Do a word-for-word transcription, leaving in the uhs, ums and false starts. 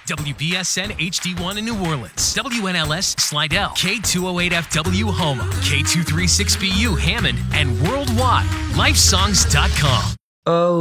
W B S N H D one in New Orleans, W N L S Slidell, K two oh eight F W Houma, K two thirty-six B U Hammond, and worldwide, lifesongs dot com. Oh.